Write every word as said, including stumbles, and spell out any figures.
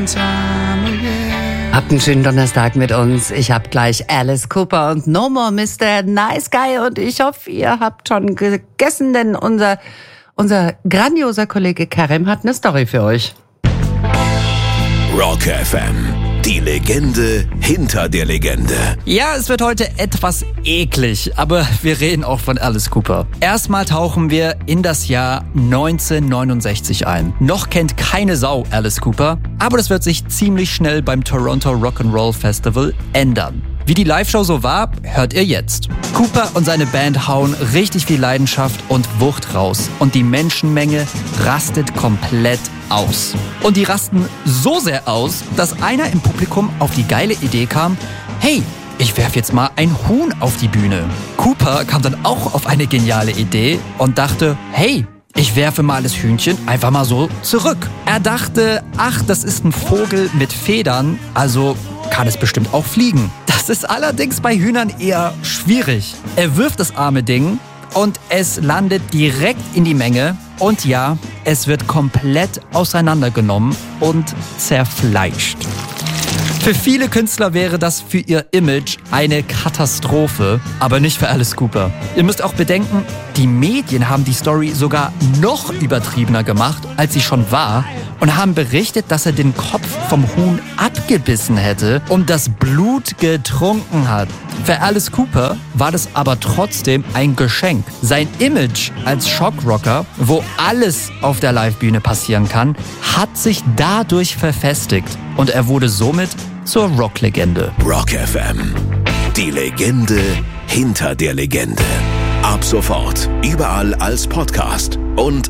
Habt einen schönen Donnerstag mit uns. Ich hab gleich Alice Cooper und No More Mister Nice Guy und ich hoffe, ihr habt schon gegessen, denn unser, unser grandioser Kollege Karim hat eine Story für euch. Rock F M, die Legende hinter der Legende. Ja, es wird heute etwas eklig, aber wir reden auch von Alice Cooper. Erstmal tauchen wir in das Jahr neunzehnhundertneunundsechzig ein. Noch kennt keine Sau Alice Cooper, aber das wird sich ziemlich schnell beim Toronto Rock'n'Roll Festival ändern. Wie die Live-Show so war, hört ihr jetzt. Cooper und seine Band hauen richtig viel Leidenschaft und Wucht raus. Und die Menschenmenge rastet komplett aus. Und die rasten so sehr aus, dass einer im Publikum auf die geile Idee kam, hey, ich werf jetzt mal ein Huhn auf die Bühne. Cooper kam dann auch auf eine geniale Idee und dachte, hey, ich werfe mal das Hühnchen einfach mal so zurück. Er dachte, ach, das ist ein Vogel mit Federn, also kann es bestimmt auch fliegen. Das ist allerdings bei Hühnern eher schwierig. Er wirft das arme Ding und es landet direkt in die Menge. Und ja, es wird komplett auseinandergenommen und zerfleischt. Für viele Künstler wäre das für ihr Image eine Katastrophe, aber nicht für Alice Cooper. Ihr müsst auch bedenken, die Medien haben die Story sogar noch übertriebener gemacht, als sie schon war und haben berichtet, dass er den Kopf vom Huhn abgebissen hätte und das Blut getrunken hat. Für Alice Cooper war das aber trotzdem ein Geschenk. Sein Image als Shockrocker, wo alles auf der Livebühne passieren kann, hat sich dadurch verfestigt und er wurde somit zur Rocklegende. Rock F M, die Legende hinter der Legende. Ab sofort überall als Podcast und